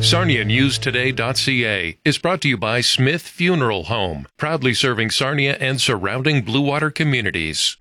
SarniaNewsToday.ca is brought to you by Smith Funeral Home, proudly serving Sarnia and surrounding Blue Water communities.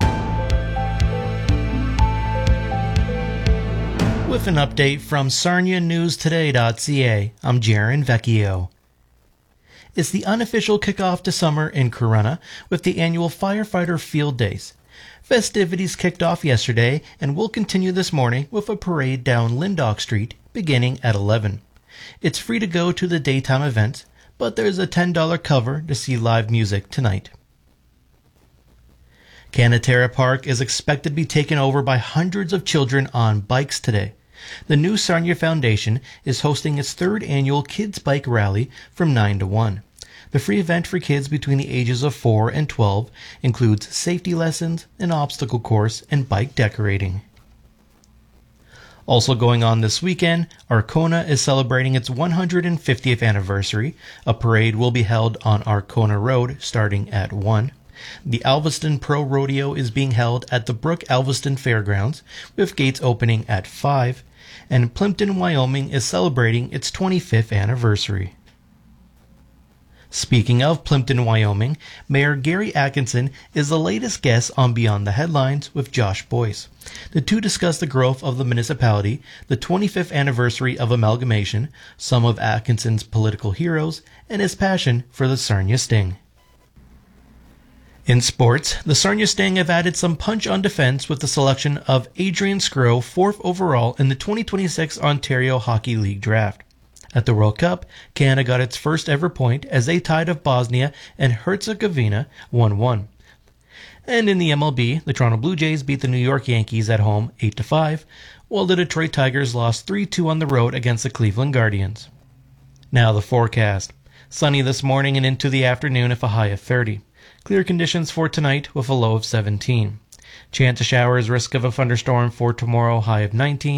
With an update from SarniaNewsToday.ca, I'm Jaron Vecchio. It's the unofficial kickoff to summer in Corunna with the annual Firefighter Field Days. Festivities kicked off yesterday and will continue this morning with a parade down Lyndoch Street beginning at 11. It's free to go to the daytime events, but there's a $10 cover to see live music tonight. Canaterra Park is expected to be taken over by hundreds of children on bikes today. The New Sarnia Foundation is hosting its third annual Kids Bike Rally from 9 to 1. The free event for kids between the ages of 4 and 12 includes safety lessons, an obstacle course, and bike decorating. Also going on this weekend, Arkona is celebrating its 150th anniversary. A parade will be held on Arkona Road starting at 1. The Alveston Pro Rodeo is being held at the Brook Alveston Fairgrounds, with gates opening at 5. And Plimpton, Wyoming is celebrating its 25th anniversary. Speaking of Plimpton, Wyoming, Mayor Gary Atkinson is the latest guest on Beyond the Headlines with Josh Boyce. The two discuss the growth of the municipality, the 25th anniversary of amalgamation, some of Atkinson's political heroes, and his passion for the Sarnia Sting. In sports, the Sarnia Sting have added some punch on defense with the selection of Adrian Skro 4th overall in the 2026 Ontario Hockey League draft. At the World Cup, Canada got its first ever point as they tied of Bosnia and Herzegovina 1-1. And in the MLB, the Toronto Blue Jays beat the New York Yankees at home 8-5, while the Detroit Tigers lost 3-2 on the road against the Cleveland Guardians. Now the forecast. Sunny this morning and into the afternoon with a high of 30. Clear conditions for tonight with a low of 17. Chance of showers, risk of a thunderstorm for tomorrow, high of 19.